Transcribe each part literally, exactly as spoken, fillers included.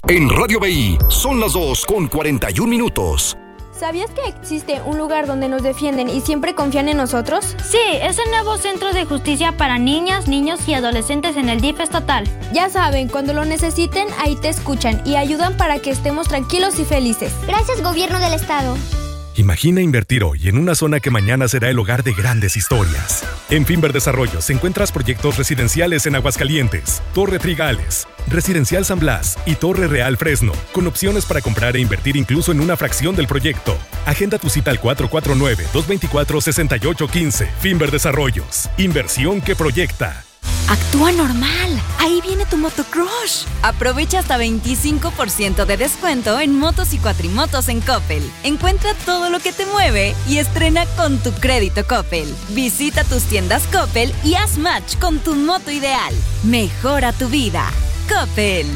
En Radio B I son las dos con cuarenta y un minutos. ¿Sabías que existe un lugar donde nos defienden y siempre confían en nosotros? Sí, es el nuevo Centro de Justicia para Niñas, Niños y Adolescentes en el D I F estatal. Ya saben, cuando lo necesiten, ahí te escuchan y ayudan para que estemos tranquilos y felices. Gracias, Gobierno del Estado. Imagina invertir hoy en una zona que mañana será el hogar de grandes historias. En Finver Desarrollos encuentras proyectos residenciales en Aguascalientes, Torre Trigales, Residencial San Blas y Torre Real Fresno, con opciones para comprar e invertir incluso en una fracción del proyecto. Agenda tu cita al cuatro cuatro nueve, dos dos cuatro, seis ocho uno cinco. Finver Desarrollos, inversión que proyecta. Actúa normal. Ahí viene tu motocrush. Aprovecha hasta veinticinco por ciento de descuento en motos y cuatrimotos en Coppel. Encuentra todo lo que te mueve y estrena con tu crédito Coppel. Visita tus tiendas Coppel y haz match con tu moto ideal. Mejora tu vida. Coppel.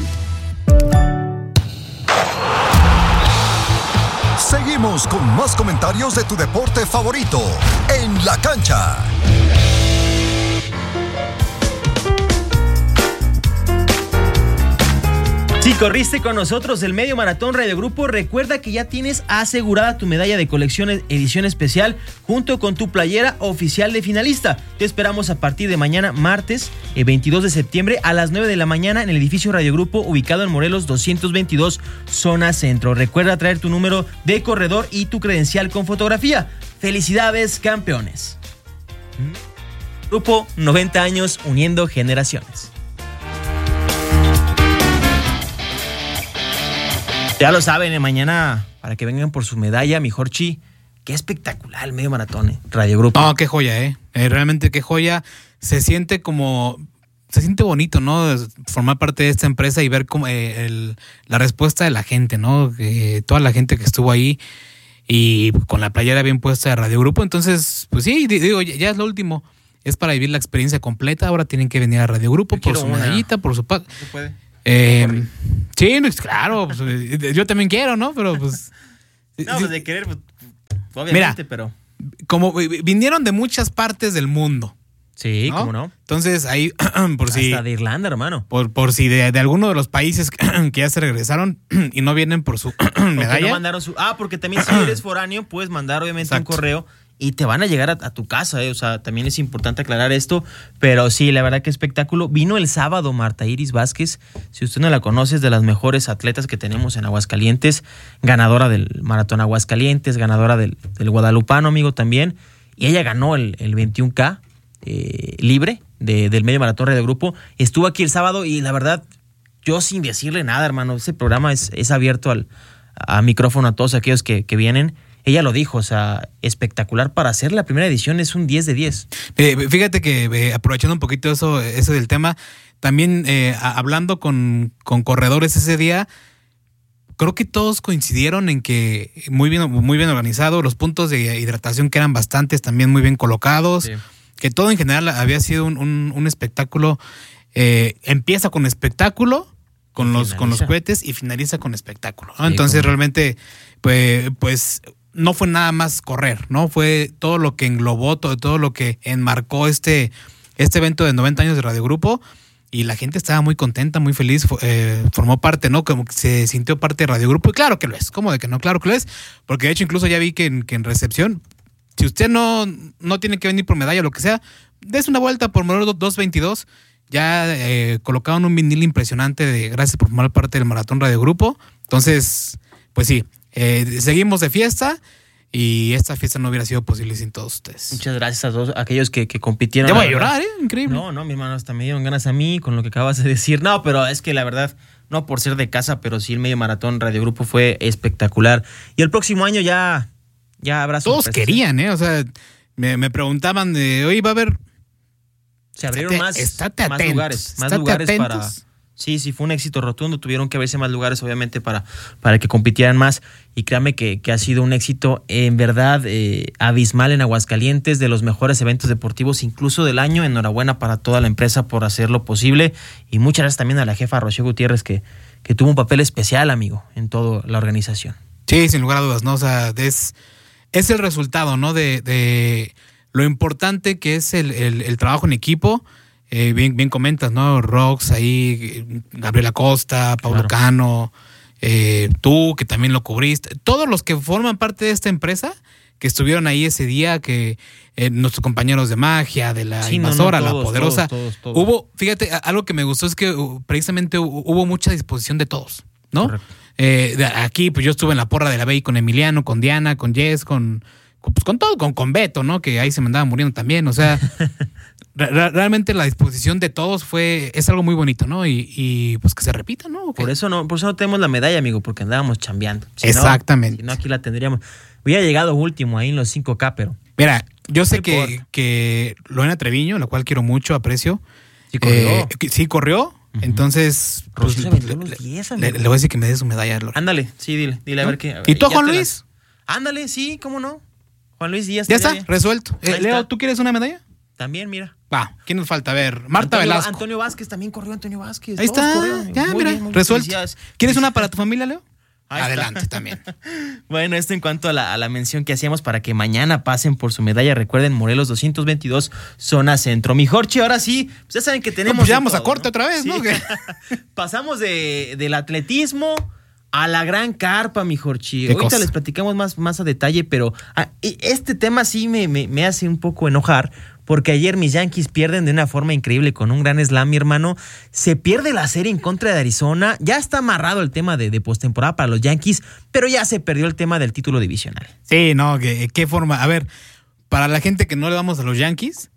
Seguimos con más comentarios de tu deporte favorito en La Cancha. Si corriste con nosotros el Medio Maratón Radio Grupo, recuerda que ya tienes asegurada tu medalla de colección edición especial junto con tu playera oficial de finalista. Te esperamos a partir de mañana, martes veintidós de septiembre a las nueve de la mañana en el edificio Radio Grupo ubicado en Morelos doscientos veintidós, zona centro. Recuerda traer tu número de corredor y tu credencial con fotografía. ¡Felicidades, campeones! Grupo noventa años uniendo generaciones. Ya lo saben, eh, mañana para que vengan por su medalla, mi Jorchi. Qué espectacular el Medio Maratón, eh. Radio Grupo. No, qué joya, eh. eh. Realmente qué joya. Se siente como, se siente bonito, ¿no? Formar parte de esta empresa y ver como, eh, el, la respuesta de la gente, ¿no? Eh, toda la gente que estuvo ahí y con la playera bien puesta de Radio Grupo. Entonces, pues sí, digo, ya, ya es lo último. Es para vivir la experiencia completa. Ahora tienen que venir a Radio Grupo por su una. medallita, por su pack. ¿Se puede? Eh, sí, claro, pues, yo también quiero, ¿no? Pero pues... No, pues de querer, pues, obviamente, mira, pero... Como vinieron de muchas partes del mundo. Sí, ¿no? ¿cómo no? Entonces ahí, por si... Hasta de Irlanda, hermano. Por, por si de, de alguno de los países que ya se regresaron y no vienen por su medalla. No mandaron su... Ah, porque también si eres foráneo, puedes mandar obviamente Exacto. un correo y te van a llegar a, a tu casa, ¿eh? O sea, también es importante aclarar esto, pero sí, la verdad que espectáculo. Vino el sábado Marta Iris Vázquez, si usted no la conoce, es de las mejores atletas que tenemos en Aguascalientes, ganadora del Maratón Aguascalientes, ganadora del, del Guadalupano, amigo, también, y ella ganó el, el veintiún K eh, libre de, del Medio Maratón Radio Grupo. Estuvo aquí el sábado y la verdad, yo sin decirle nada, hermano, ese programa es, es abierto al a micrófono a todos aquellos que, que vienen. Ella lo dijo, o sea, espectacular para hacer la primera edición, es un diez de diez. Eh, fíjate que eh, aprovechando un poquito eso, eso del tema, también eh, hablando con, con corredores ese día, creo que todos coincidieron en que muy bien, muy bien organizado, los puntos de hidratación que eran bastantes, también muy bien colocados, sí. Que todo en general había sido un, un, un espectáculo, eh, empieza con espectáculo, con los, con los cohetes y finaliza con espectáculo, ¿no? Sí, entonces realmente, pues... pues no fue nada más correr, ¿no? Fue todo lo que englobó, todo, todo lo que enmarcó este, este evento de noventa años de Radio Grupo y la gente estaba muy contenta, muy feliz, eh, formó parte, ¿no? Como que se sintió parte de Radio Grupo y claro que lo es, ¿cómo de que no? Claro que lo es, porque de hecho incluso ya vi que en, que en recepción, si usted no, no tiene que venir por medalla o lo que sea, des una vuelta por Morelos doscientos veintidós, ya eh, colocaron un vinil impresionante de gracias por formar parte del Maratón Radio Grupo, entonces, pues sí, Eh, seguimos de fiesta y esta fiesta no hubiera sido posible sin todos ustedes. Muchas gracias a todos aquellos que, que compitieron. Ya voy a llorar, ¿eh? Increíble. No, no, mi hermano, hasta me dieron ganas a mí con lo que acabas de decir. No, pero es que la verdad, no por ser de casa, pero sí el Medio Maratón Radio Grupo fue espectacular. Y el próximo año ya, ya habrá todos sorpresas. Querían, ¿eh? O sea, me, me preguntaban de, oye, va a haber... Se abrieron estate, más, estate más atentos, lugares. Más lugares atentos. para... Sí, sí, fue un éxito rotundo. Tuvieron que abrirse más lugares, obviamente, para, para que compitieran más. Y créame que, que ha sido un éxito, en verdad, eh, abismal en Aguascalientes, de los mejores eventos deportivos, incluso del año. Enhorabuena para toda la empresa por hacerlo posible. Y muchas gracias también a la jefa Rocío Gutiérrez, que, que tuvo un papel especial, amigo, en toda la organización. Sí, sin lugar a dudas, ¿no? O sea, es, es el resultado, ¿no? De, de lo importante que es el, el, el trabajo en equipo. eh, bien, bien comentas, ¿no? Rox ahí, Gabriela Costa, Pablo claro. Cano, eh, tú que también lo cubriste, todos los que forman parte de esta empresa que estuvieron ahí ese día, que eh, nuestros compañeros de magia, de la sí, invasora, no, no, todos, la poderosa, todos, todos, todos. Hubo, fíjate, algo que me gustó es que uh, precisamente hubo, hubo mucha disposición de todos, ¿no? Eh, de aquí, pues yo estuve en la porra de la B I con Emiliano, con Diana, con Jess, con, con, pues, con todo, con, con Beto, ¿no? Que ahí se me andaba muriendo también, o sea, re- realmente la disposición de todos fue, es algo muy bonito, ¿no? Y, y pues que se repita, ¿no? Por eso no, por eso no tenemos la medalla, amigo, porque andábamos chambeando. Si Exactamente. No, si no, aquí la tendríamos. Hubiera llegado último ahí en los cinco K, pero... Mira, yo sé que, que Lorena Treviño, la cual quiero mucho, aprecio. Sí corrió. Eh, sí corrió, uh-huh. Entonces... Pues, se aventó los diez, le, le voy a decir que me dé su medalla, Lorena. Ándale, sí, dile, dile a ¿no? ver qué... A ver, ¿Y tú, Juan Luis? La... Ándale, sí, ¿cómo no? Juan Luis Díaz. Ya está, ya. resuelto. Eh, Leo, ¿tú quieres una medalla? También, mira. Va, ¿quién nos falta? A ver, Marta Antonio, Velasco. Antonio Vázquez también corrió, Antonio Vázquez. Ahí está, corrieron. Ya, muy mira, bien, resuelto. ¿Quieres una para tu familia, Leo? Ahí Adelante está. también. Bueno, esto en cuanto a la, a la mención que hacíamos para que mañana pasen por su medalla. Recuerden, Morelos doscientos veintidós, zona centro. Mi Jorge, ahora sí, pues ya saben que tenemos... No, pues ya vamos todo, a corte ¿no? otra vez, sí. ¿no? Pasamos de, del atletismo a la gran carpa, mi Jorge. Ahorita cosa? les platicamos más, más a detalle, pero ah, este tema sí me, me, me hace un poco enojar. Porque ayer mis Yankees pierden de una forma increíble con un gran slam, mi hermano. Se pierde la serie en contra de Arizona. Ya está amarrado el tema de, de postemporada para los Yankees, pero ya se perdió el tema del título divisional. Sí, no, ¿qué, qué forma? A ver, para la gente que no le damos a los Yankees,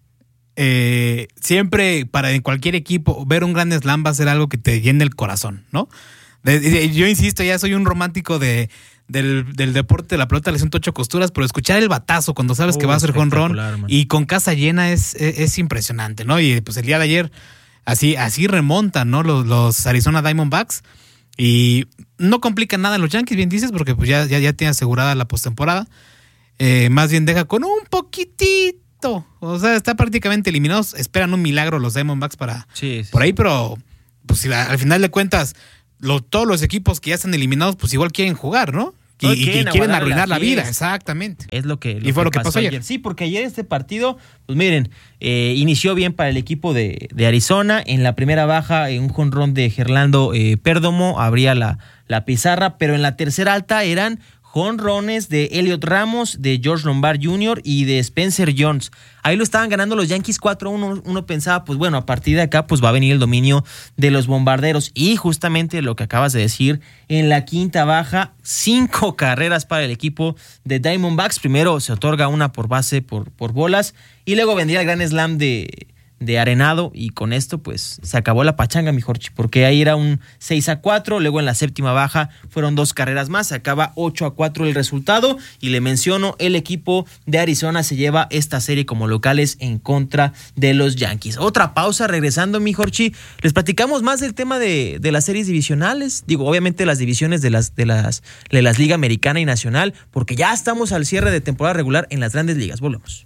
eh, siempre para en cualquier equipo ver un gran slam va a ser algo que te llene el corazón, ¿no? De, de, yo insisto, ya soy un romántico de... Del, del deporte de la pelota le siento ocho costuras, pero escuchar el batazo cuando sabes oh, que va a ser jonrón y con casa llena es, es, es impresionante, ¿no? Y pues el día de ayer así, así remontan, ¿no? Los, los Arizona Diamondbacks y no complican nada en los Yankees, bien dices, porque pues ya, ya, ya tiene asegurada la postemporada. Eh, más bien deja con un poquitito, o sea, está prácticamente eliminados. Esperan un milagro los Diamondbacks para sí, sí, por ahí, pero pues si la, al final de cuentas lo, todos los equipos que ya están eliminados pues igual quieren jugar, ¿no? Y, y, y quieren arruinar la, la vida, exactamente. Es lo que, lo y fue que lo que pasó, pasó ayer. ayer. Sí, porque ayer este partido, pues miren, eh, inició bien para el equipo de, de Arizona. En la primera baja, eh, un jonrón de Gerlando eh, Pérdomo abría la, la pizarra, pero en la tercera alta eran jonrones de Elliot Ramos, de George Lombard junior y de Spencer Jones. Ahí lo estaban ganando los Yankees cuatro a uno. Uno pensaba, pues bueno, a partir de acá pues va a venir el dominio de los bombarderos. Y justamente lo que acabas de decir, en la quinta baja, cinco carreras para el equipo de Diamondbacks. Primero se otorga una por base por, por bolas y luego vendría el gran slam de... de Arenado, y con esto pues se acabó la pachanga, mi Jorge, porque ahí era un seis a cuatro, luego en la séptima baja fueron dos carreras más, se acaba ocho a cuatro el resultado, y le menciono, el equipo de Arizona se lleva esta serie como locales en contra de los Yankees. Otra pausa, regresando, mi Jorge, les platicamos más del tema de, de las series divisionales, digo, obviamente las divisiones de las, de las, de las Liga Americana y Nacional, porque ya estamos al cierre de temporada regular en las grandes ligas. Volvemos.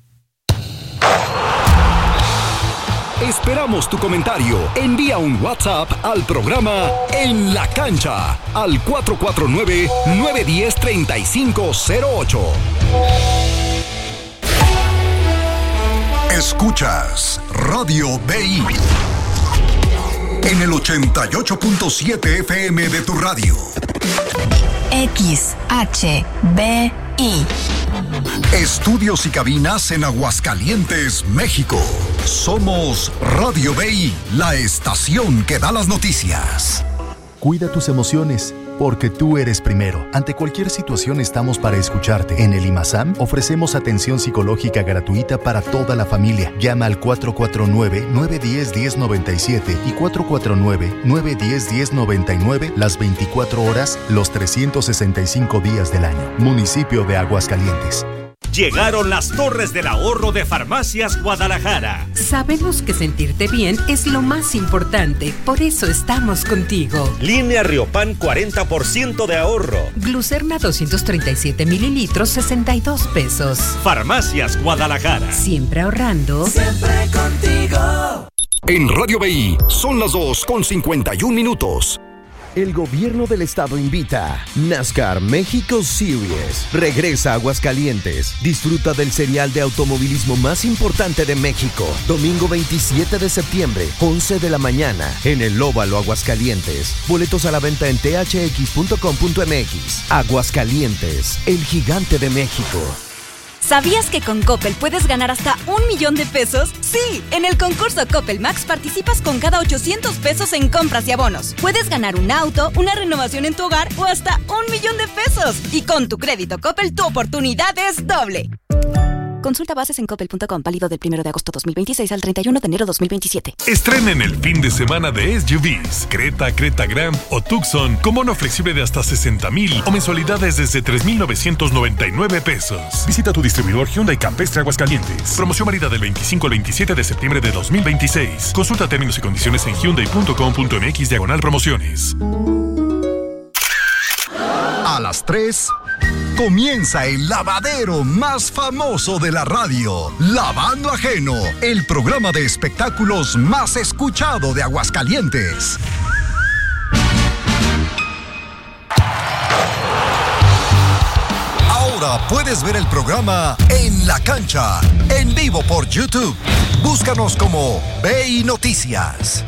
Esperamos tu comentario. Envía un WhatsApp al programa En la Cancha al cuatro cuatro nueve, nueve uno cero, tres cinco cero ocho. Escuchas Radio B I en el ochenta y ocho punto siete F M de tu radio. X H B I. Estudios y cabinas en Aguascalientes, México. Somos Radio B I, la estación que da las noticias. Cuida tus emociones, porque tú eres primero. Ante cualquier situación estamos para escucharte. En el IMASAM ofrecemos atención psicológica gratuita para toda la familia. Llama al cuatro cuatro nueve, nueve uno cero, uno cero nueve siete y cuatro cuatro nueve, nueve uno cero, uno cero nueve nueve las veinticuatro horas, los trescientos sesenta y cinco días del año. Municipio de Aguascalientes. Llegaron las Torres del Ahorro de Farmacias Guadalajara. Sabemos que sentirte bien es lo más importante, por eso estamos contigo. Línea Riopan, cuarenta por ciento de ahorro. Glucerna doscientos treinta y siete mililitros, sesenta y dos pesos. Farmacias Guadalajara. Siempre ahorrando. Siempre contigo. En Radio B I son las dos con cincuenta y un minutos. el gobierno del estado invita. NASCAR México Series regresa a Aguascalientes. Disfruta del serial de automovilismo más importante de México. Domingo veintisiete de septiembre, once de la mañana, en el Óvalo Aguascalientes. Boletos a la venta en t h x punto com punto m x. Aguascalientes, el gigante de México. ¿Sabías que con Coppel puedes ganar hasta un millón de pesos? Sí, en el concurso Coppel Max participas con cada ochocientos pesos en compras y abonos. Puedes ganar un auto, una renovación en tu hogar o hasta un millón de pesos. Y con tu crédito Coppel, tu oportunidad es doble. Consulta bases en coppel punto com, válido del primero de agosto dos mil veintiséis al treinta y uno de enero dos mil veintisiete. Estrenen el fin de semana de S U Vs, Creta, Creta Grand o Tucson, con bono flexible de hasta sesenta mil o mensualidades desde tres mil novecientos noventa y nueve pesos. Visita tu distribuidor Hyundai Campestre Aguascalientes. Promoción válida del veinticinco al veintisiete de septiembre de dos mil veintiséis. Consulta términos y condiciones en hyundai punto com punto m x diagonal promociones. A las tres comienza el lavadero más famoso de la radio, Lavando Ajeno, el programa de espectáculos más escuchado de Aguascalientes. Ahora puedes ver el programa En la Cancha, en vivo por YouTube. Búscanos como B I Noticias.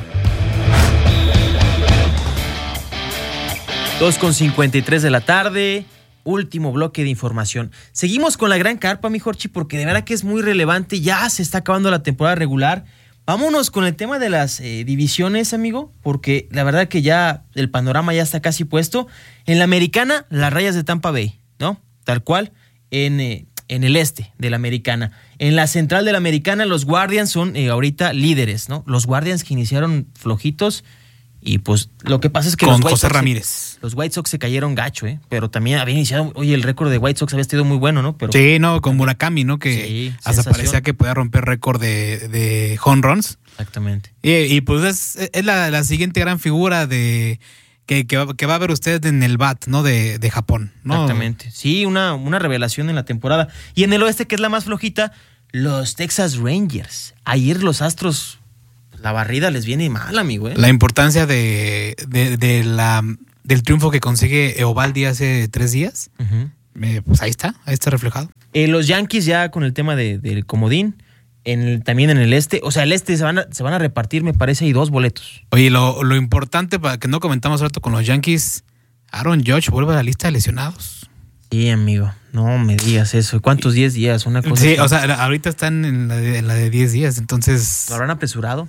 dos con cincuenta y tres de la tarde, último bloque de información. Seguimos con la gran carpa, mi Jorchi, porque de verdad que es muy relevante. Ya se está acabando la temporada regular. Vámonos con el tema de las eh, divisiones, amigo, porque la verdad que ya el panorama ya está casi puesto. En la americana, las Rayas de Tampa Bay, ¿no? Tal cual, en, eh, en el este de la americana. En la central de la americana, los Guardians son eh, ahorita líderes, ¿no? Los Guardians que iniciaron flojitos. Y pues lo que pasa es que con los White José Sox Ramírez. Se, los White Sox se cayeron gacho, ¿eh? Pero también había iniciado, oye, el récord de White Sox había sido muy bueno, ¿no? Pero, sí, no, con Murakami, ¿no? Que sí, hasta sensación. parecía que podía romper récord de, de home runs. Exactamente. Y, y pues es, es la, la siguiente gran figura de que, que, va, que va a ver usted en el B A T, ¿no? De, de Japón, ¿no? Exactamente. Sí, una, una revelación en la temporada. Y en el oeste, que es la más flojita, los Texas Rangers. Ayer los Astros, la barrida les viene mal, amigo, ¿eh? La importancia de, de, de la, del triunfo que consigue Eovaldi hace tres días, uh-huh. eh, pues ahí está, ahí está reflejado. Eh, los Yankees ya con el tema de, del comodín, en el, también en el este, o sea, el este se van a, se van a repartir, me parece, y dos boletos. Oye, lo, lo importante, para que no comentamos rato con los Yankees, Aaron Judge vuelve a la lista de lesionados. Sí, amigo, no me digas eso. ¿Cuántos diez días? Una cosa sí, así. O sea, ahorita están en la de, en la de diez días, entonces... ¿Lo habrán apresurado?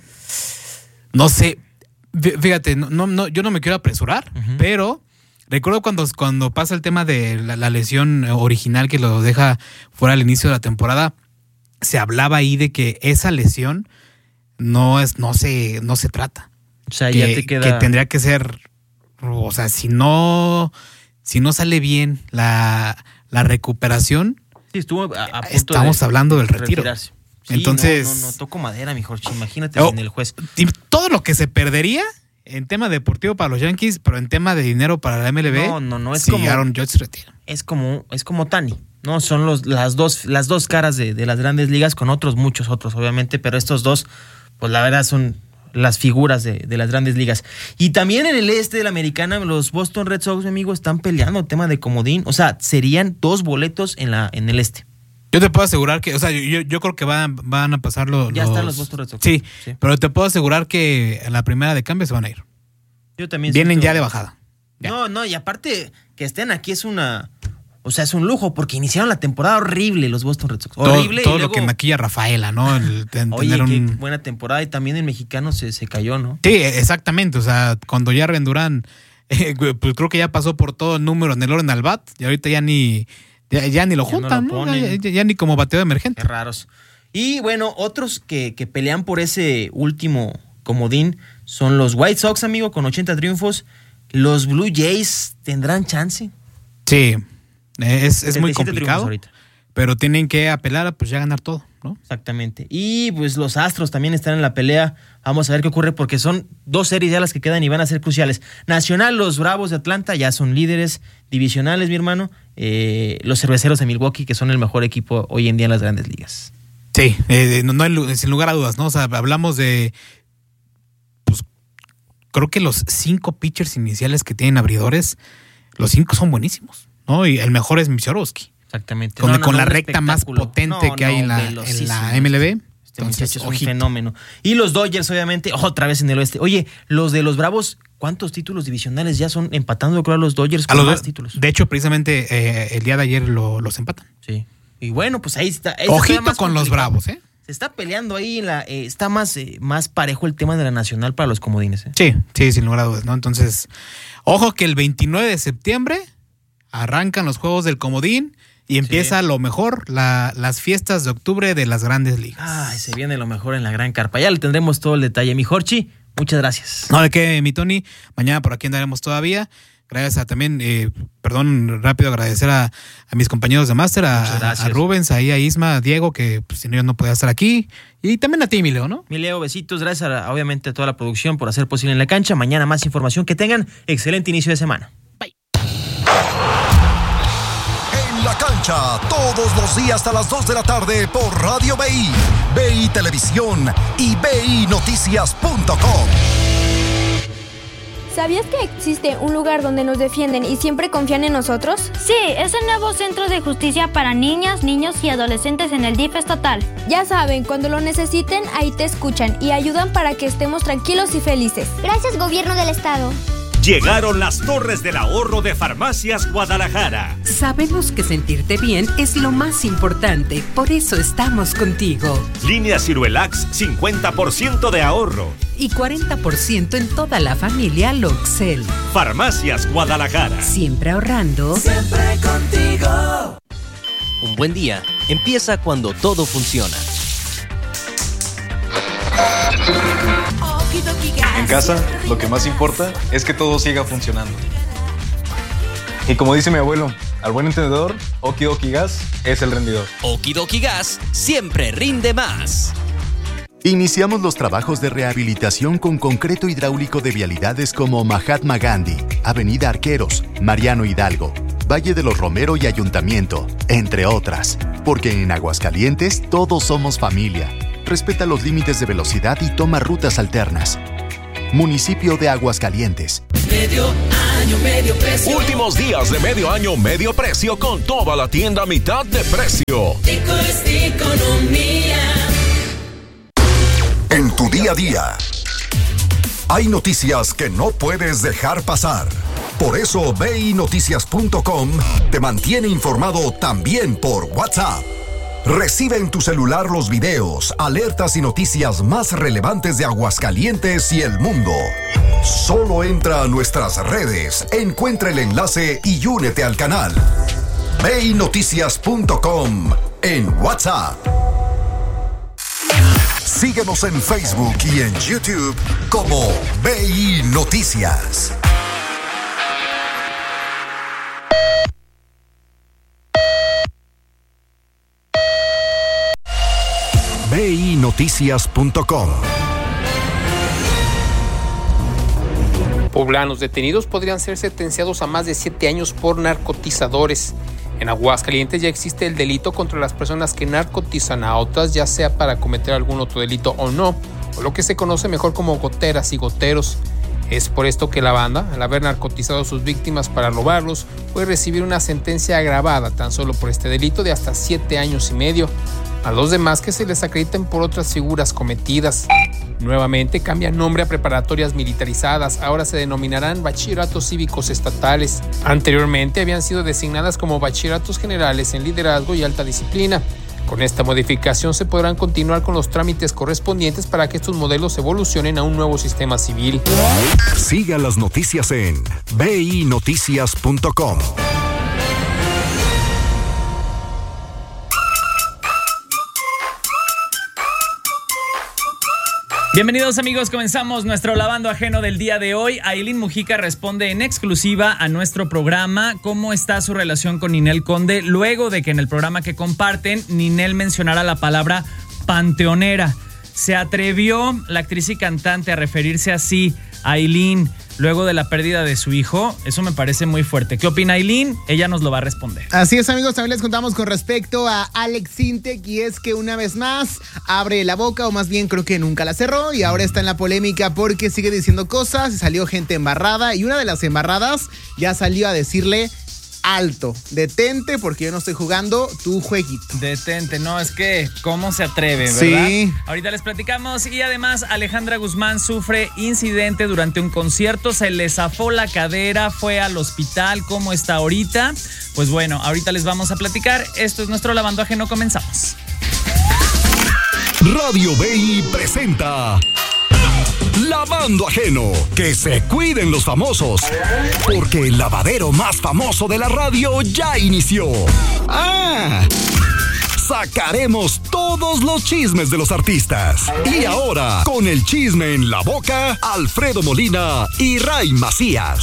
No sé, fíjate, no, no, yo no me quiero apresurar, uh-huh. pero recuerdo cuando, cuando pasa el tema de la, la lesión original que lo deja fuera al inicio de la temporada, se hablaba ahí de que esa lesión no es, no se, no se trata. O sea, que, ya te queda... que tendría que ser, o sea, si no, si no sale bien la, la recuperación, sí, estuvo a, a punto estamos de hablando del retiro. Retirarse. Sí, entonces, no, no, no toco madera, mi Jorge. Imagínate oh, sin el juez. Todo lo que se perdería en tema deportivo para los Yankees, pero en tema de dinero para la M L B, no, no, no es si como Aaron Judge retira. Es como, es como Tani, ¿no? Son los, las dos, las dos caras de, de las grandes ligas, con otros, muchos otros, obviamente, pero estos dos, pues la verdad son las figuras de, de las grandes ligas. Y también en el este de la americana, los Boston Red Sox, mi amigo, están peleando el tema de comodín. O sea, serían dos boletos en la, en el este. Yo te puedo asegurar que, o sea, yo, yo creo que van, van a pasar los... Ya están los Boston Red Sox. Sí, sí, pero te puedo asegurar que en la primera de cambio se van a ir. Yo también. Vienen siento... ya de bajada. Ya. No, no, y aparte que estén aquí es una... O sea, es un lujo, porque iniciaron la temporada horrible los Boston Red Sox. Horrible. Todo, todo y luego... lo que maquilla Rafaela, ¿no? El, el Oye, tener qué un... buena temporada. Y también el mexicano se, se cayó, ¿no? Sí, exactamente. O sea, cuando ya Rendurán, eh, pues creo que ya pasó por todo el número en el orden al bat, y ahorita ya ni... Ya, ya ni lo ya juntan, no lo ¿no? Ya, ya, ya ni como bateo emergente. Qué raros. Y bueno, otros que, que pelean por ese último comodín son los White Sox, amigo, con ochenta triunfos. Los Blue Jays tendrán chance. Sí, es, es muy complicado, ahorita. Pero tienen que apelar a pues ya ganar todo, ¿no? Exactamente. Y pues los Astros también están en la pelea. Vamos a ver qué ocurre, porque son dos series ya las que quedan y van a ser cruciales. Nacional, los Bravos de Atlanta ya son líderes divisionales, mi hermano. Eh, los Cerveceros de Milwaukee, que son el mejor equipo hoy en día en las grandes ligas. Sí, eh, no, no hay, sin lugar a dudas, ¿no? O sea, hablamos de pues creo que los cinco pitchers iniciales que tienen abridores, los cinco son buenísimos, ¿no? Y el mejor es Misiorowski. Exactamente. Con, no, no, con no, la recta más potente no, que hay no, en la, en la M L B. Este muchacho es un fenómeno. Y los Dodgers, obviamente, otra vez en el oeste. Oye, los de los Bravos, ¿cuántos títulos divisionales ya son empatando, creo, a los Dodgers con a los, más títulos? De hecho, precisamente eh, el día de ayer lo, los empatan. Sí. Y bueno, pues ahí está. Ahí Ojito está con los Bravos, ¿eh? Se está peleando ahí, en la, eh, está más, eh, más parejo el tema de la nacional para los comodines, ¿eh? Sí, sí, sin lugar a dudas, ¿no? Entonces, ojo que el veintinueve de septiembre arrancan los juegos del comodín. Y empieza sí. lo mejor, la, las fiestas de octubre de las grandes ligas. Ay, se viene lo mejor en la gran carpa. Ya le tendremos todo el detalle. Mi Jorchi, muchas gracias. No, de qué, mi Tony. Mañana por aquí andaremos todavía. Gracias a también, eh, perdón, rápido agradecer a, a mis compañeros de máster, a, a Rubens, ahí a Isma, a Diego, que pues, si no yo no podía estar aquí. Y también a ti, mi Leo, ¿no? Mi Leo, besitos. Gracias a, obviamente a toda la producción por hacer posible en la cancha. Mañana más información. Que tengan excelente inicio de semana. Bye. La cancha, todos los días a las dos de la tarde por Radio B I, B I Televisión y B I Noticias punto com. ¿Sabías que existe un lugar donde nos defienden y siempre confían en nosotros? Sí, es el nuevo Centro de Justicia para Niñas, Niños y Adolescentes en el D I F estatal. Ya saben, cuando lo necesiten, ahí te escuchan y ayudan para que estemos tranquilos y felices. Gracias, Gobierno del Estado. Llegaron las Torres del Ahorro de Farmacias Guadalajara. Sabemos que sentirte bien es lo más importante, por eso estamos contigo. Línea Ciruelax, cincuenta por ciento de ahorro. Y cuarenta por ciento en toda la familia Loxel. Farmacias Guadalajara. Siempre ahorrando. Siempre contigo. Un buen día empieza cuando todo funciona. En casa, lo que más importa es que todo siga funcionando. Y como dice mi abuelo, al buen entendedor, Okidoki Gas es el rendidor. Okidoki Gas siempre rinde más. Iniciamos los trabajos de rehabilitación con concreto hidráulico de vialidades como Mahatma Gandhi, Avenida Arqueros, Mariano Hidalgo, Valle de los Romero y Ayuntamiento, entre otras. Porque en Aguascalientes todos somos familia. Respeta los límites de velocidad y toma rutas alternas. Municipio de Aguascalientes. Medio año, medio precio. Últimos días de medio año, medio precio con toda la tienda a mitad de precio. Tico es economía. En tu día a día, hay noticias que no puedes dejar pasar. Por eso B I Noticias punto com te mantiene informado también por WhatsApp. Recibe en tu celular los videos, alertas y noticias más relevantes de Aguascalientes y el mundo. Solo entra a nuestras redes, encuentra el enlace y únete al canal. B I Noticias punto com en WhatsApp. Síguenos en Facebook y en YouTube como B I Noticias. B I Noticias punto com. Poblanos detenidos podrían ser sentenciados a más de siete años por narcotizadores. En Aguascalientes ya existe el delito contra las personas que narcotizan a otras, ya sea para cometer algún otro delito o no, o lo que se conoce mejor como goteras y goteros. Es por esto que la banda, al haber narcotizado a sus víctimas para robarlos, puede recibir una sentencia agravada tan solo por este delito de hasta siete años y medio. A los demás que se les acrediten por otras figuras cometidas. Nuevamente cambian nombre a preparatorias militarizadas, ahora se denominarán bachilleratos cívicos estatales. Anteriormente habían sido designadas como bachilleratos generales en liderazgo y alta disciplina. Con esta modificación se podrán continuar con los trámites correspondientes para que estos modelos evolucionen a un nuevo sistema civil. Siga las noticias en B I Noticias punto com. Bienvenidos amigos, comenzamos nuestro lavando ajeno del día de hoy. Ailín Mujica responde en exclusiva a nuestro programa cómo está su relación con Ninel Conde, luego de que en el programa que comparten, Ninel mencionara la palabra panteonera. Se atrevió la actriz y cantante a referirse así a Ailín luego de la pérdida de su hijo. Eso me parece muy fuerte. ¿Qué opina Aileen? Ella nos lo va a responder. Así es, amigos, también les contamos con respecto a Alex Sintek, y es que una vez más abre la boca, o más bien creo que nunca la cerró, y ahora está en la polémica porque sigue diciendo cosas y salió gente embarrada, y una de las embarradas ya salió a decirle: alto, detente porque yo no estoy jugando tu jueguito. Detente, no, es que cómo se atreve, ¿verdad? Sí. Ahorita les platicamos. Y además Alejandra Guzmán sufre incidente durante un concierto, se le zafó la cadera, fue al hospital. ¿Cómo está ahorita? Pues bueno, ahorita les vamos a platicar. Esto es nuestro Lavando Ajeno, comenzamos. Radio B I presenta Lavando Ajeno. Que se cuiden los famosos, porque el lavadero más famoso de la radio ya inició. ¡Ah! Sacaremos todos los chismes de los artistas. Y ahora, con el chisme en la boca, Alfredo Molina y Ray Macías.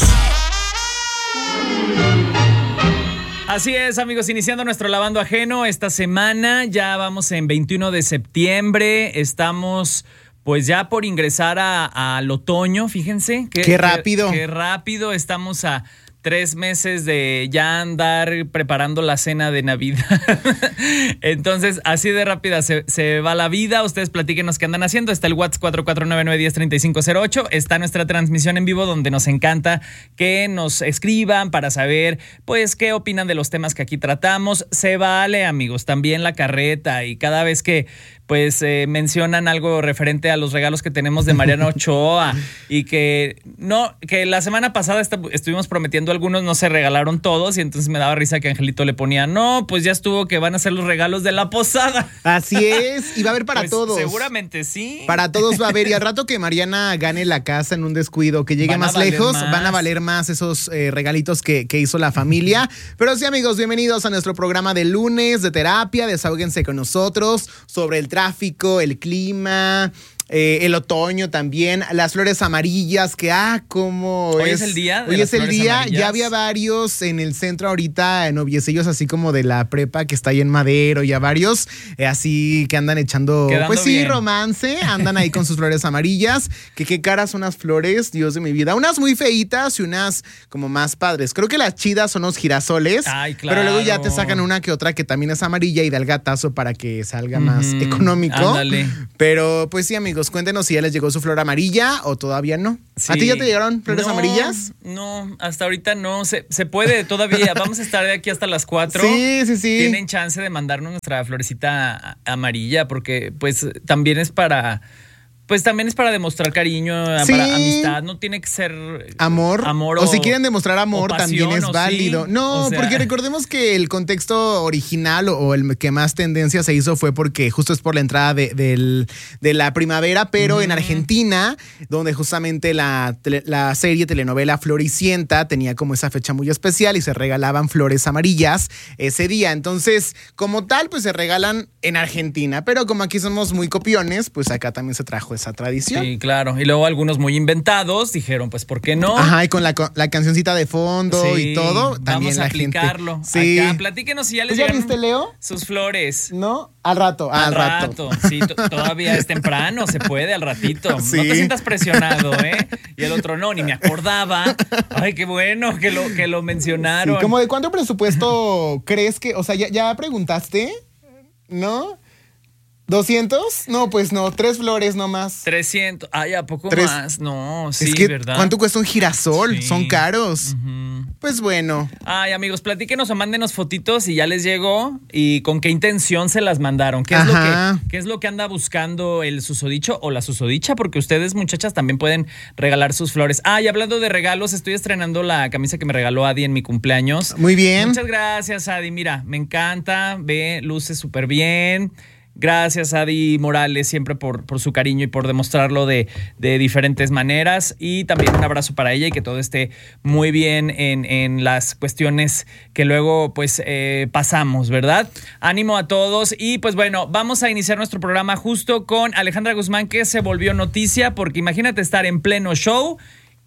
Así es, amigos, iniciando nuestro Lavando Ajeno esta semana. Ya vamos en veintiuno de septiembre. Estamos pues ya por ingresar a, al otoño, fíjense. Qué, qué rápido. Qué, qué rápido. Estamos a tres meses de ya andar preparando la cena de Navidad. Entonces, así de rápida se, se va la vida. Ustedes platíquenos qué andan haciendo. Está el WhatsApp cuatro cuatro nueve, nueve uno cero, tres cinco cero ocho. Está nuestra transmisión en vivo, donde nos encanta que nos escriban para saber, pues, qué opinan de los temas que aquí tratamos. Se vale, amigos, también la carreta. Y cada vez que pues eh, mencionan algo referente a los regalos que tenemos de Mariana Ochoa, y que no, que la semana pasada est- estuvimos prometiendo algunos, no se regalaron todos, y entonces me daba risa que Angelito le ponía: no, pues ya estuvo, que van a ser los regalos de la posada. Así es, y va a haber para pues todos. Seguramente sí. Para todos va a haber, y al rato que Mariana gane la casa en un descuido, que llegue van más lejos, más. van a valer más esos eh, regalitos que, que hizo la familia. Pero sí, amigos, bienvenidos a nuestro programa de lunes de terapia. Desahóguense con nosotros sobre el tráfico, el clima, eh, el otoño también, las flores amarillas, que ah, cómo hoy es. es el día. De hoy las es el día, amarillas. Ya había varios en el centro ahorita, noviecillos así como de la prepa que está ahí en Madero, ya varios eh, así que andan echando, quedando pues sí, bien. romance, andan ahí con sus flores amarillas, que qué caras son las flores, Dios de mi vida, unas muy feitas y unas como más padres. Creo que las chidas son los girasoles. Ay, claro. Pero luego ya te sacan una que otra que también es amarilla y da el gatazo para que salga mm-hmm. más económico. Ándale. Pero pues sí, amigos, cuéntenos si ya les llegó su flor amarilla o todavía no. Sí. ¿A ti ya te llegaron flores no, amarillas? No, hasta ahorita no. Se, se puede todavía. Vamos a estar de aquí hasta las cuatro. Sí, sí, sí. Tienen chance de mandarnos nuestra florecita amarilla, porque pues también es para... Pues también es para demostrar cariño, sí. para amistad, no tiene que ser amor. amor o, o si quieren demostrar amor, pasión, también es válido. Sí. No, o sea, porque recordemos que el contexto original o, o el que más tendencia se hizo fue porque justo es por la entrada de, de, de la primavera, pero mm. en Argentina, donde justamente la, la serie telenovela Floricienta tenía como esa fecha muy especial y se regalaban flores amarillas ese día. Entonces, como tal, pues se regalan en Argentina, pero como aquí somos muy copiones, pues acá también se trajo esa tradición. Sí, claro. Y luego algunos muy inventados dijeron, pues, ¿por qué no? Ajá, y con la, la cancioncita de fondo sí, y todo, también vamos a la aplicarlo. Gente, sí. Acá, platíquenos si ya les ¿Ya llegaron viste, Leo? Sus flores. ¿No? Al rato, al, al rato. rato. Sí, t- todavía es temprano, se puede al ratito. Sí. No te sientas presionado, ¿eh? Y el otro, no, ni me acordaba. Ay, qué bueno que lo, que lo mencionaron. Sí, ¿cómo de cuánto presupuesto crees que, o sea, ya, ya preguntaste? ¿No? ¿doscientos? No, pues no, tres flores nomás. trescientos. Ay, ¿a poco ¿Tres? Más? No, sí, es que, ¿verdad? ¿cuánto cuesta un girasol? Sí. Son caros. Uh-huh. Pues bueno. Ay, amigos, platíquenos o mándenos fotitos si ya les llegó y con qué intención se las mandaron. ¿Qué es, lo que, qué es lo que anda buscando el susodicho o la susodicha? Porque ustedes, muchachas, también pueden regalar sus flores. Ah, y hablando de regalos, estoy estrenando la camisa que me regaló Adi en mi cumpleaños. Muy bien. Muchas gracias, Adi. Mira, me encanta, ve, luce súper bien. Gracias, Adi Morales, siempre por, por su cariño y por demostrarlo de, de diferentes maneras. Y también un abrazo para ella y que todo esté muy bien en, en las cuestiones que luego pues eh, pasamos, ¿verdad? Ánimo a todos. Y pues bueno, vamos a iniciar nuestro programa justo con Alejandra Guzmán, que se volvió noticia, porque imagínate estar en pleno show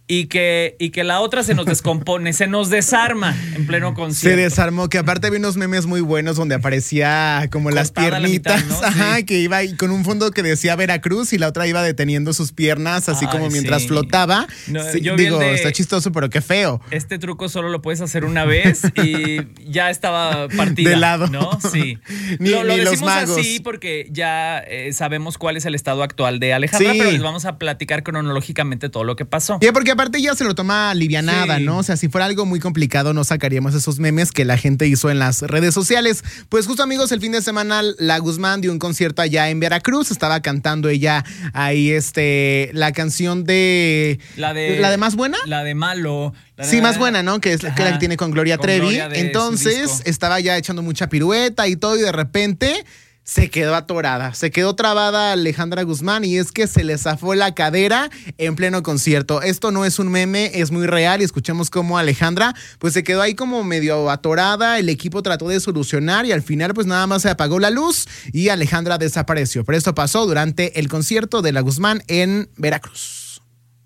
y que, y que la otra se nos descompone, se nos desarma en pleno concierto. Se desarmó, que aparte había unos memes muy buenos donde aparecía como las piernitas, mitad, ¿no? Ajá, sí. Que iba con un fondo que decía Veracruz y la otra iba deteniendo sus piernas, así Ay, como mientras sí. flotaba. No, sí, yo digo, de, está chistoso, pero qué feo. Este truco solo lo puedes hacer una vez y ya estaba partida. De lado. ¿No? Sí. ni, lo, lo ni decimos los magos. así porque ya eh, sabemos cuál es el estado actual de Alejandra, sí. pero les vamos a platicar cronológicamente todo lo que pasó. Y porque aparte ya se lo toma alivianada, sí. ¿no? O sea, si fuera algo muy complicado no sacaríamos esos memes que la gente hizo en las redes sociales. Pues justo, amigos, el fin de semana la Guzmán dio un concierto allá en Veracruz, estaba cantando ella ahí este la canción de la de la de Más Buena, la de Malo. La sí, Más Buena, ¿no? Que es Ajá, que la que tiene con Gloria con Trevi. Gloria Entonces estaba ya echando mucha pirueta y todo y de repente se quedó atorada, se quedó trabada Alejandra Guzmán y es que se le zafó la cadera en pleno concierto. Esto no es un meme, es muy real y escuchemos cómo Alejandra pues se quedó ahí como medio atorada, el equipo trató de solucionar y al final pues nada más se apagó la luz y Alejandra desapareció. Pero esto pasó durante el concierto de la Guzmán en Veracruz.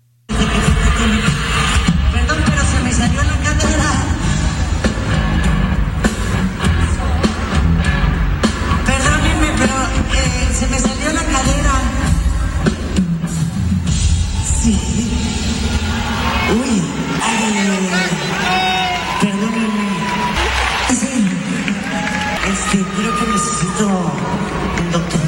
Perdón, pero se me salió la cadera. Se me salió la cadera. Sí. Uy. Ay, perdónenme. Sí. Este, creo que necesito un doctor.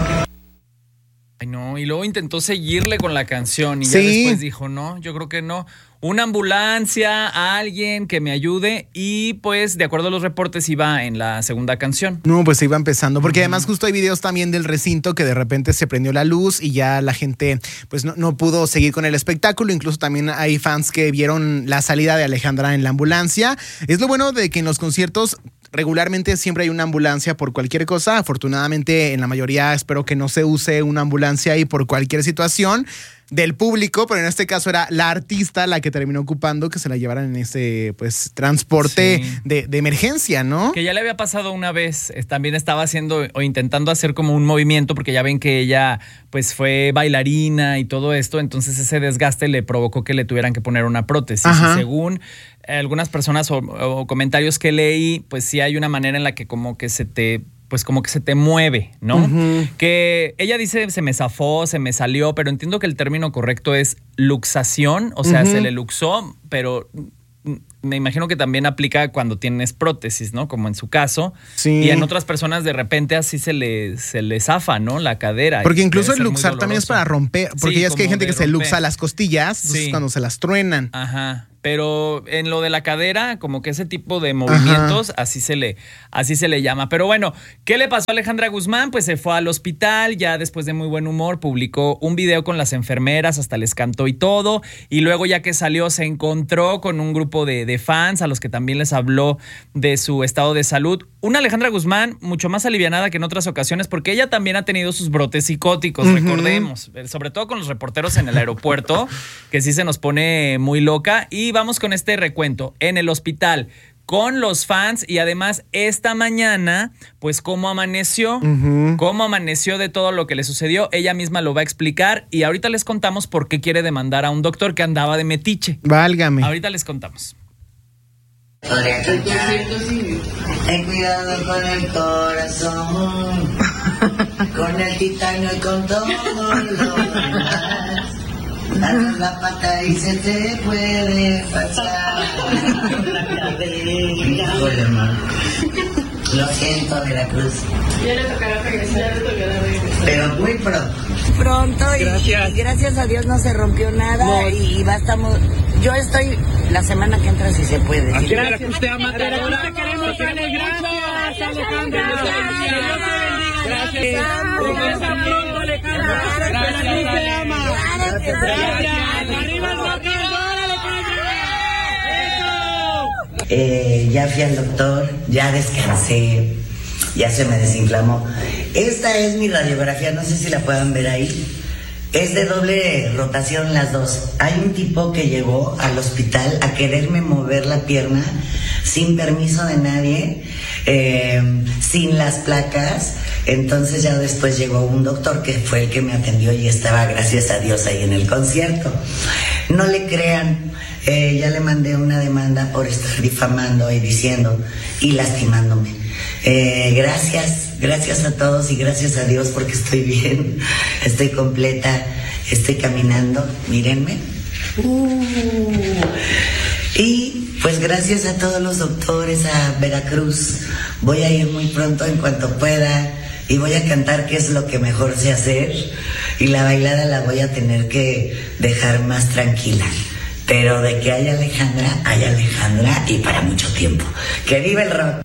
Ay, no. Y luego intentó seguirle con la canción y ¿Sí? ya después dijo, no, yo creo que no. Una ambulancia, alguien que me ayude y pues de acuerdo a los reportes iba en la segunda canción. No, pues se iba empezando, porque uh-huh. además justo hay videos también del recinto que de repente se prendió la luz y ya la gente pues no, no pudo seguir con el espectáculo, incluso también hay fans que vieron la salida de Alejandra en la ambulancia. Es lo bueno de que en los conciertos regularmente siempre hay una ambulancia por cualquier cosa, afortunadamente en la mayoría espero que no se use una ambulancia ahí por cualquier situación del público, pero en este caso era la artista la que terminó ocupando que se la llevaran en ese pues transporte sí. de, de emergencia, ¿no? Que ya le había pasado una vez, también estaba haciendo o intentando hacer como un movimiento porque ya ven que ella pues fue bailarina y todo esto, entonces ese desgaste le provocó que le tuvieran que poner una prótesis. Ajá. Y según algunas personas o, o comentarios que leí, pues sí hay una manera en la que como que se te pues como que se te mueve, ¿no? Uh-huh. Que ella dice se me zafó, se me salió, pero entiendo que el término correcto es luxación, o sea, uh-huh. se le luxó, pero me imagino que también aplica cuando tienes prótesis, ¿no? Como en su caso. Sí. Y en otras personas de repente así se le, se le zafa, ¿no? La cadera. Porque incluso el luxar también es para romper, porque sí, ya es que hay gente que romper. se luxa las costillas, sí. entonces cuando se las truenan. Ajá. Pero en lo de la cadera, como que ese tipo de movimientos, así se le, así se le llama. Pero bueno, ¿qué le pasó a Alejandra Guzmán? Pues se fue al hospital, ya después de muy buen humor, publicó un video con las enfermeras, hasta les cantó y todo. Y luego ya que salió, se encontró con un grupo de, de fans a los que también les habló de su estado de salud. Una Alejandra Guzmán mucho más alivianada que en otras ocasiones, porque ella también ha tenido sus brotes psicóticos, uh-huh. recordemos. Sobre todo con los reporteros en el aeropuerto, que sí se nos pone muy loca. Y vamos con este recuento. En el hospital, con los fans y además esta mañana, pues cómo amaneció, uh-huh. cómo amaneció de todo lo que le sucedió. Ella misma lo va a explicar y ahorita les contamos por qué quiere demandar a un doctor que andaba de metiche. Válgame. Ahorita les contamos. Ten cuidado con el corazón, con el titanio y con todo lo demás. Dale la pata y se te puede pasar. Híjole, hermano. Lo siento, Veracruz. Ya le tocará regresar, ya le tocará regresar. Pero muy pronto. Pronto y gracias, y gracias a Dios no se rompió nada no. y bastamos. Yo estoy la semana que entra si se puede. Aquí gracias, usted ama a Veracruz, te queremos, Ale, gracias, Alejandra. Gracias. Regresa pronto, Alejandra. Veracruz te ama. Gracias. Arriba el doctor, Alejandra. Eh, ya fui al doctor, ya descansé, ya se me desinflamó. Esta es mi radiografía, no sé si la puedan ver ahí. Es de doble rotación las dos. Hay un tipo que llegó al hospital a quererme mover la pierna sin permiso de nadie eh, sin las placas. Entonces ya después llegó un doctor que fue el que me atendió y estaba, gracias a Dios, ahí en el concierto. No le crean, eh, ya le mandé una demanda por estar difamando y diciendo y lastimándome. Eh, gracias, gracias a todos y gracias a Dios porque estoy bien, estoy completa, estoy caminando, mírenme. Uh, y pues gracias a todos los doctores, a Veracruz, voy a ir muy pronto en cuanto pueda y voy a cantar, que es lo que mejor sé hacer, y la bailada la voy a tener que dejar más tranquila. Pero de que haya Alejandra, hay Alejandra y para mucho tiempo. ¡Que viva el rock!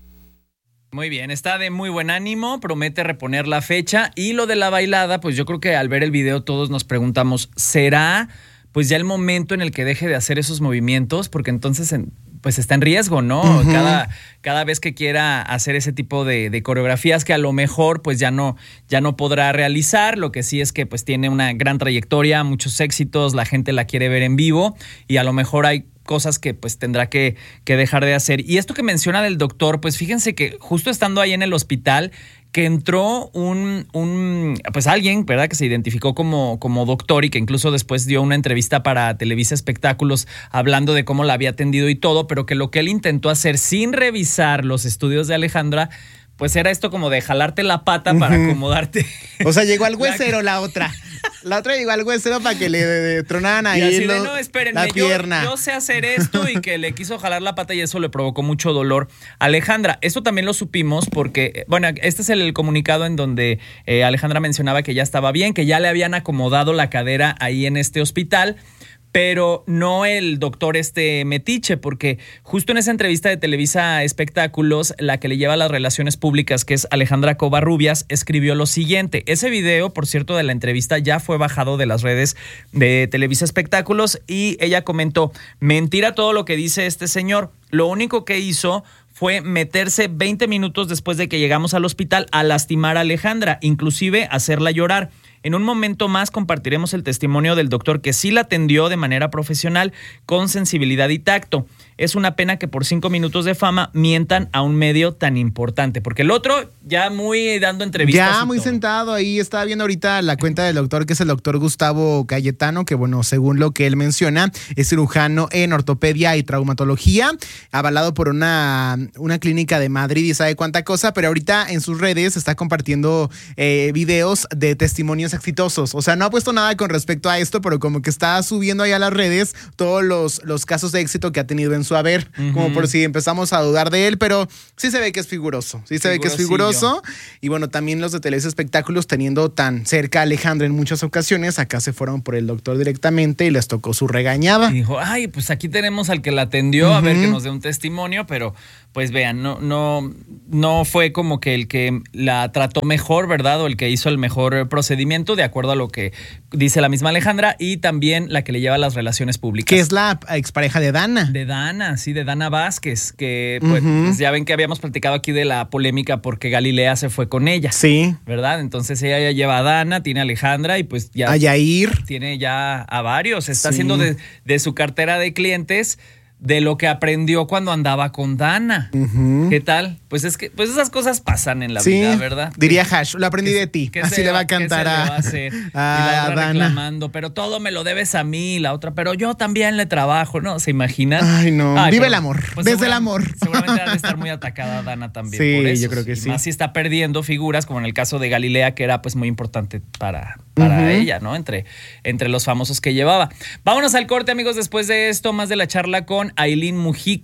Muy bien, está de muy buen ánimo, promete reponer la fecha. Y lo de la bailada, pues yo creo que al ver el video todos nos preguntamos, ¿será pues ya el momento en el que deje de hacer esos movimientos? Porque entonces pues está en riesgo, ¿no? Uh-huh. Cada, cada vez que quiera hacer ese tipo de, de coreografías que a lo mejor pues ya no, ya no podrá realizar. Lo que sí es que pues tiene una gran trayectoria, muchos éxitos, la gente la quiere ver en vivo y a lo mejor hay cosas que pues tendrá que, que dejar de hacer. Y esto que menciona del doctor, pues fíjense que justo estando ahí en el hospital, que entró un, un pues alguien, ¿verdad?, que se identificó como, como doctor y que incluso después dio una entrevista para Televisa Espectáculos hablando de cómo la había atendido y todo, pero que lo que él intentó hacer sin revisar los estudios de Alejandra, pues era esto como de jalarte la pata para uh-huh. acomodarte. O sea, llegó al huesero la, la otra. La otra llegó al huesero para que le de, de, tronaran ahí y así lo, de, no, espérenme, la pierna. Yo, yo sé hacer esto y que le quiso jalar la pata y eso le provocó mucho dolor a Alejandra. Esto también lo supimos porque, bueno, este es el, el comunicado en donde eh, Alejandra mencionaba que ya estaba bien, que ya le habían acomodado la cadera ahí en este hospital, pero no el doctor este metiche, porque justo en esa entrevista de Televisa Espectáculos, la que le lleva las relaciones públicas, que es Alejandra Covarrubias, escribió lo siguiente. Ese video, por cierto, de la entrevista ya fue bajado de las redes de Televisa Espectáculos y ella comentó, mentira todo lo que dice este señor, lo único que hizo fue meterse veinte minutos después de que llegamos al hospital a lastimar a Alejandra, inclusive hacerla llorar. En un momento más compartiremos el testimonio del doctor que sí la atendió de manera profesional, con sensibilidad y tacto. Es una pena que por cinco minutos de fama mientan a un medio tan importante, porque el otro ya muy dando entrevistas. Ya muy todo. Sentado ahí, estaba viendo ahorita la cuenta del doctor, que es el doctor Gustavo Cayetano, que bueno, según lo que él menciona, es cirujano en ortopedia y traumatología, avalado por una, una clínica de Madrid y sabe cuánta cosa, pero ahorita en sus redes está compartiendo eh, videos de testimonios exitosos. O sea, no ha puesto nada con respecto a esto, pero como que está subiendo ahí a las redes todos los, los casos de éxito que ha tenido en su haber, uh-huh. como por si empezamos a dudar de él, pero sí se ve que es figuroso, sí se ve que es figuroso. Y bueno, también los de Televisa Espectáculos, teniendo tan cerca a Alejandra en muchas ocasiones, acá se fueron por el doctor directamente y les tocó su regañada. Y dijo, ay, pues aquí tenemos al que la atendió, uh-huh. a ver que nos dé un testimonio, pero pues vean, no, no, no fue como que el que la trató mejor, ¿verdad? O el que hizo el mejor procedimiento, de acuerdo a lo que dice la misma Alejandra, y también la que le lleva las relaciones públicas. Que es la expareja de Dana. De Dana, sí, de Dana Vázquez, que pues, uh-huh. pues ya ven que habíamos platicado aquí de la polémica porque Galilea se fue con ella. Sí. ¿Verdad? Entonces ella ya lleva a Dana, tiene a Alejandra y pues ya... A Yair. Tiene ya a varios. Está sí. haciendo de, de su cartera de clientes de lo que aprendió cuando andaba con Dana. Uh-huh. ¿Qué tal? Pues es que pues esas cosas pasan en la sí, vida, ¿verdad? Diría Hash, lo aprendí de ti. Así se, le va a cantar a, a, hacer? a, a Dana. Reclamando, pero todo me lo debes a mí, la otra, pero yo también le trabajo, ¿no? ¿Se imaginan? Ay, no. Ay, Vive pero, el amor, pues desde el amor. Seguramente debe estar muy atacada Dana también sí, por eso. Yo creo que y sí. Más si está perdiendo figuras, como en el caso de Galilea, que era pues muy importante para, para uh-huh. ella, ¿no? Entre, entre los famosos que llevaba. Vámonos al corte, amigos, después de esto, más de la charla con Ailín Mujica.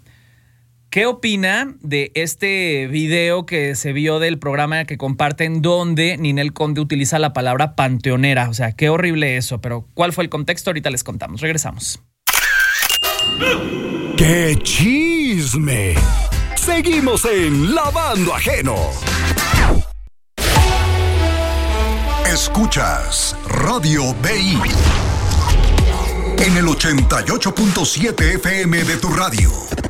¿Qué opina de este video que se vio del programa que comparten donde Ninel Conde utiliza la palabra panteonera? O sea, qué horrible eso, pero ¿cuál fue el contexto? Ahorita les contamos. Regresamos. ¡Qué chisme! Seguimos en Lavando Ajeno. Escuchas Radio B I en el ochenta y ocho punto siete F M de tu radio.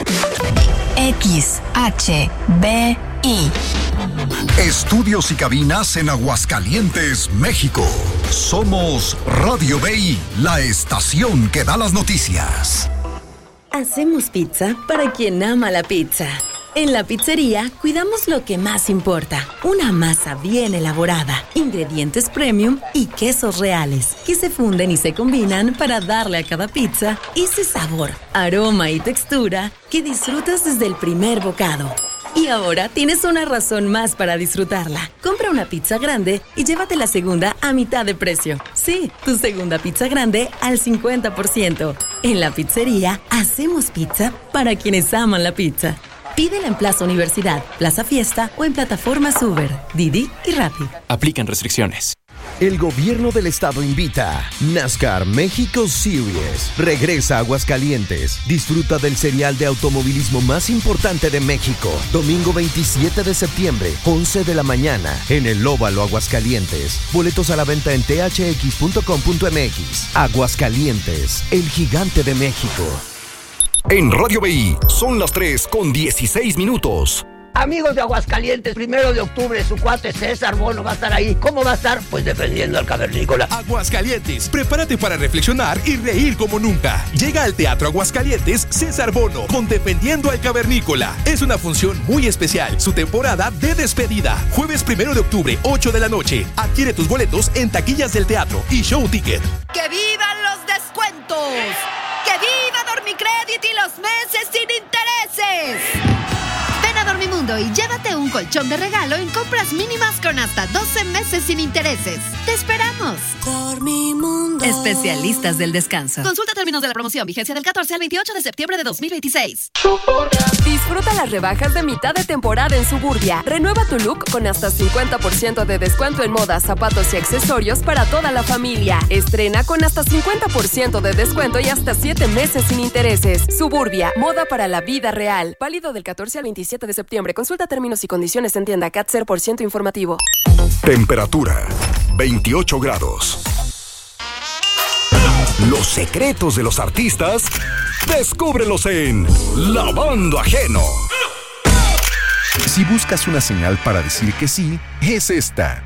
X H B I. Estudios y cabinas en Aguascalientes, México. Somos Radio B I, la estación que da las noticias. Hacemos pizza para quien ama la pizza. En la pizzería cuidamos lo que más importa, una masa bien elaborada, ingredientes premium y quesos reales, que se funden y se combinan para darle a cada pizza ese sabor, aroma y textura que disfrutas desde el primer bocado. Y ahora tienes una razón más para disfrutarla. Compra una pizza grande y llévate la segunda a mitad de precio. Sí, tu segunda pizza grande al cincuenta por ciento. En la pizzería hacemos pizza para quienes aman la pizza. Pídela en Plaza Universidad, Plaza Fiesta o en plataformas Uber, Didi y Rappi. Aplican restricciones. El gobierno del estado invita. NASCAR México Series regresa a Aguascalientes. Disfruta del serial de automovilismo más importante de México. Domingo veintisiete de septiembre, once de la mañana, en el Óvalo Aguascalientes. Boletos a la venta en t h x punto com punto m x. Aguascalientes, el gigante de México. En Radio B I son las tres con dieciséis minutos. Amigos de Aguascalientes, primero de octubre, su cuate César Bono va a estar ahí. ¿Cómo va a estar? Pues defendiendo al cavernícola. Aguascalientes, prepárate para reflexionar y reír como nunca. Llega al Teatro Aguascalientes César Bono con Defendiendo al Cavernícola. Es una función muy especial, su temporada de despedida. Jueves primero de octubre, ocho de la noche. Adquiere tus boletos en taquillas del teatro y Show Ticket. ¡Que vivan los descuentos! ¡Que viva Dormicredit y los meses sin intereses! Ven a Dormimundo y llévate un colchón de regalo en compras mínimas con hasta doce meses sin intereses. ¡Te esperamos! Dormimundo. Especialistas del descanso. Consulta términos de la promoción. Vigencia del catorce al veintiocho de septiembre de dos mil veintiséis. Disfruta las rebajas de mitad de temporada en Suburbia. Renueva tu look con hasta cincuenta por ciento de descuento en moda, zapatos y accesorios para toda la familia. Estrena con hasta cincuenta por ciento de descuento y hasta siete meses sin intereses. Suburbia, moda para la vida real. Válido del catorce al veintisiete de septiembre. Consulta términos y condiciones en tienda. C A T cero por ciento informativo. Temperatura veintiocho grados. Los secretos de los artistas, descúbrelos en Lavando Ajeno. Si buscas una señal para decir que sí, es esta.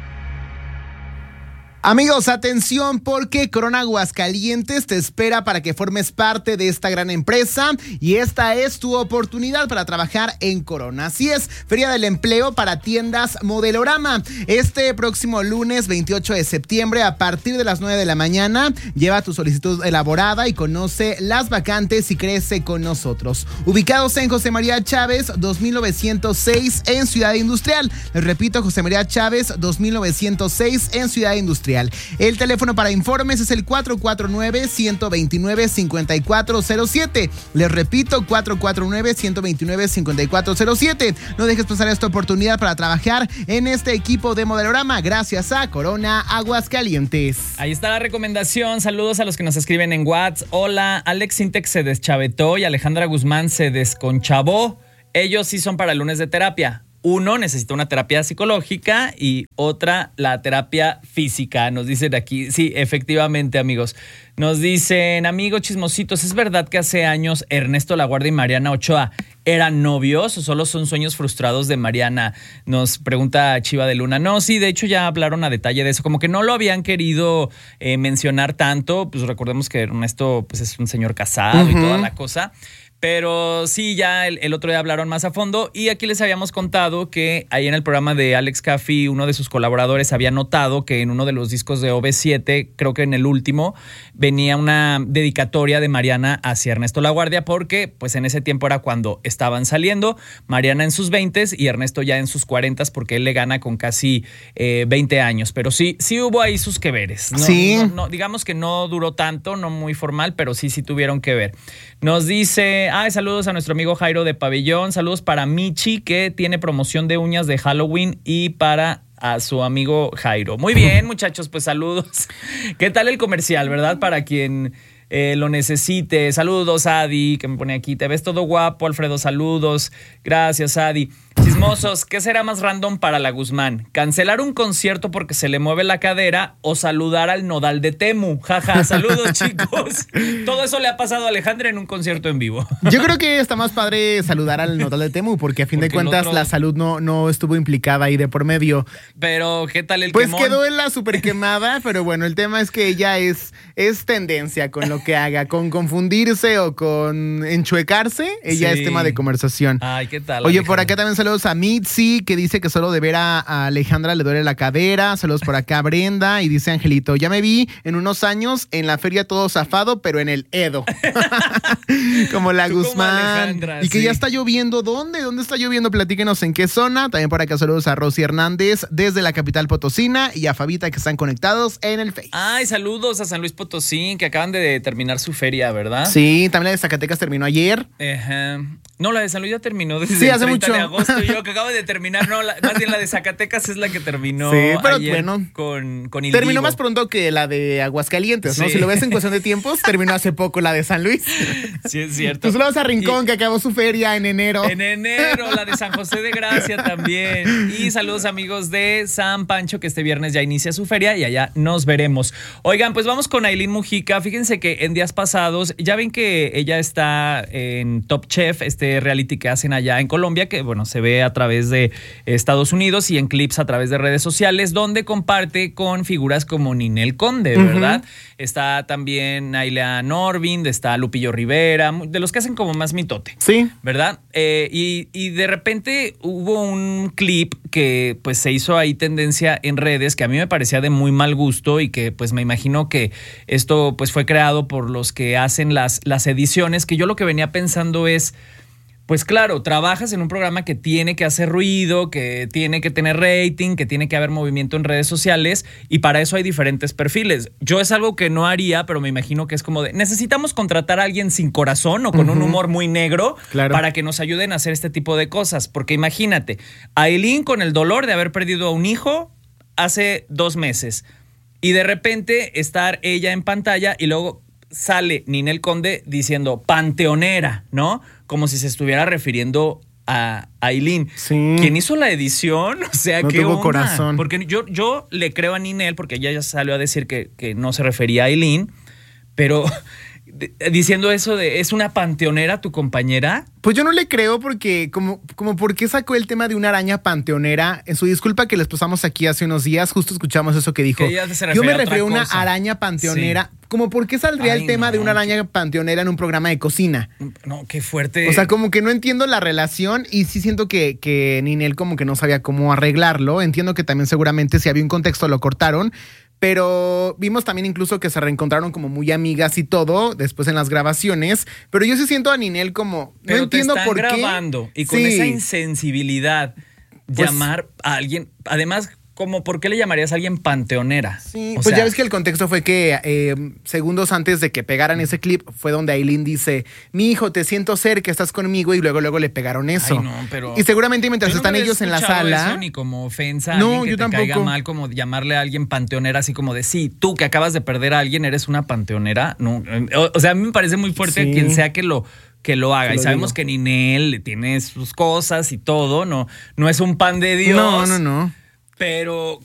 Amigos, atención porque Corona Aguascalientes te espera para que formes parte de esta gran empresa y esta es tu oportunidad para trabajar en Corona. Así es, Feria del Empleo para tiendas Modelorama. Este próximo lunes veintiocho de septiembre a partir de las nueve de la mañana, lleva tu solicitud elaborada y conoce las vacantes y crece con nosotros. Ubicados en José María Chávez dos mil novecientos seis en Ciudad Industrial. Les repito, José María Chávez dos mil novecientos seis en Ciudad Industrial. El teléfono para informes es el cuatro cuatro nueve, uno dos nueve, cinco cuatro cero siete. Les repito, cuatro cuatro nueve, uno dos nueve, cinco cuatro cero siete. No dejes pasar esta oportunidad para trabajar en este equipo de Modelorama gracias a Corona Aguascalientes. Ahí está la recomendación. Saludos a los que nos escriben en WhatsApp. Hola, Alex Sintex se deschavetó y Alejandra Guzmán se desconchavó. Ellos sí son para el lunes de terapia. Uno necesita una terapia psicológica y otra la terapia física, nos dicen aquí. Sí, efectivamente, amigos. Nos dicen, amigos chismositos, ¿es verdad que hace años Ernesto Laguardia y Mariana Ochoa eran novios o solo son sueños frustrados de Mariana? Nos pregunta Chiva de Luna. No, sí, de hecho ya hablaron a detalle de eso. Como que no lo habían querido eh, mencionar tanto. Pues recordemos que Ernesto pues, es un señor casado uh-huh. y toda la cosa. Pero sí, ya el, el otro día hablaron más a fondo y aquí les habíamos contado que ahí en el programa de Alex Caffi, uno de sus colaboradores había notado que en uno de los discos de O V siete, creo que en el último, venía una dedicatoria de Mariana hacia Ernesto Laguardia porque pues en ese tiempo era cuando estaban saliendo, Mariana en sus veintes y Ernesto ya en sus cuarentas porque él le gana con casi eh, veinte años. Pero sí, sí hubo ahí sus que veres. No, sí. No, no, digamos que no duró tanto, no muy formal, pero sí, sí tuvieron que ver. Nos dice... Ay, saludos a nuestro amigo Jairo de Pabellón. Saludos para Michi, que tiene promoción de uñas de Halloween, y para a su amigo Jairo. Muy bien, muchachos, pues saludos. ¿Qué tal el comercial, verdad? Para quien eh, lo necesite. Saludos, Adi, que me pone aquí. Te ves todo guapo, Alfredo. Saludos. Gracias, Adi. Chismosos, ¿qué será más random para la Guzmán? ¿Cancelar un concierto porque se le mueve la cadera o saludar al nodal de Temu? Jaja, saludos chicos. Todo eso le ha pasado a Alejandra en un concierto en vivo. Yo creo que está más padre saludar al nodal de Temu porque a fin porque de cuentas otro... la salud no, no estuvo implicada ahí de por medio. Pero, ¿qué tal el Pues quemón? quedó en la super quemada, pero bueno, el tema es que ella es, es tendencia con lo que haga, con confundirse o con enchuecarse, ella sí. es tema de conversación. Ay, ¿qué tal? Oye, Alejandra? Por acá también saludos a Mitzi, que dice que solo de ver a, a Alejandra le duele la cadera. Saludos por acá a Brenda, y dice Angelito, ya me vi en unos años en la feria todo zafado, pero en el Edo. Como la Tú Guzmán. Como y que sí. ya está lloviendo. ¿Dónde? ¿Dónde está lloviendo? Platíquenos en qué zona. También por acá saludos a Rosy Hernández desde la capital potosina y a Fabita que están conectados en el Face. Ay, saludos a San Luis Potosí, que acaban de terminar su feria, ¿verdad? Sí, también la de Zacatecas terminó ayer. Ajá. No, la de San Luis ya terminó desde sí, hace el treinta mucho. de agosto. Yo que acabo de terminar, no, la, más bien la de Zacatecas es la que terminó sí, pero ayer bueno, con, con Il terminó Divo. más pronto que la de Aguascalientes, ¿no? Sí. Si lo ves en cuestión de tiempos, terminó hace poco la de San Luis. Sí, es cierto. Tú solo vas a Rincón, y, que acabó su feria en enero. En enero, la de San José de Gracia también. Y saludos amigos de San Pancho, que este viernes ya inicia su feria y allá nos veremos. Oigan, pues vamos con Ailín Mujica. Fíjense que en días pasados, ya ven que ella está en Top Chef, este reality que hacen allá en Colombia, que bueno, se ve a través de Estados Unidos y en clips a través de redes sociales, donde comparte con figuras como Ninel Conde, ¿verdad? Uh-huh. Está también Ayla Norvind, está Lupillo Rivera, de los que hacen como más mitote. Sí. ¿Verdad? Eh, y, y de repente hubo un clip que pues se hizo ahí tendencia en redes, que a mí me parecía de muy mal gusto y que pues me imagino que esto pues fue creado por los que hacen las, las ediciones, que yo lo que venía pensando es, pues claro, trabajas en un programa que tiene que hacer ruido, que tiene que tener rating, que tiene que haber movimiento en redes sociales y para eso hay diferentes perfiles. Yo es algo que no haría, pero me imagino que es como de, necesitamos contratar a alguien sin corazón o con uh-huh. un humor muy negro claro. para que nos ayuden a hacer este tipo de cosas. Porque imagínate, Ailín con el dolor de haber perdido a un hijo hace dos meses y de repente estar ella en pantalla y luego sale Ninel Conde diciendo panteonera, ¿no? Como si se estuviera refiriendo a Ailín. Sí. ¿Quién hizo la edición? O sea, no ¿qué tuvo onda? corazón. Porque yo, yo le creo a Ninel, porque ella ya salió a decir que, que no se refería a Ailín, pero de, diciendo eso de, ¿es una panteonera tu compañera? Pues yo no le creo porque, como, como ¿por qué sacó el tema de una araña panteonera? En su disculpa que les pasamos aquí hace unos días, justo escuchamos eso que dijo. Que ella se yo me a refiero a una cosa. araña panteonera. Sí. Como ¿por qué saldría Ay, el tema no. de una araña panteonera en un programa de cocina? No, qué fuerte. O sea, como que no entiendo la relación y sí siento que, que Ninel como que no sabía cómo arreglarlo. Entiendo que también seguramente si había un contexto lo cortaron. Pero vimos también incluso que se reencontraron como muy amigas y todo después en las grabaciones. Pero yo sí siento a Ninel como... No pero entiendo te están por qué. grabando y con sí. esa insensibilidad pues, llamar a alguien... Además, como ¿por qué le llamarías a alguien panteonera? Sí, o pues sea, ya ves que el contexto fue que eh, segundos antes de que pegaran ese clip fue donde Ailín dice, mi hijo, te siento cerca, estás conmigo, y luego luego le pegaron eso. Ay, no, pero y seguramente mientras yo no están ellos en la sala... Eso, ni como ofensa a no, alguien que yo te tampoco. caiga mal, como llamarle a alguien panteonera, así como de, sí, tú que acabas de perder a alguien, eres una panteonera. No, o, o sea, a mí me parece muy fuerte Sí. quien sea que lo... que lo haga. Que y lo sabemos digo. que Ninel tiene sus cosas y todo, no, no es un pan de Dios. No, no, no. Pero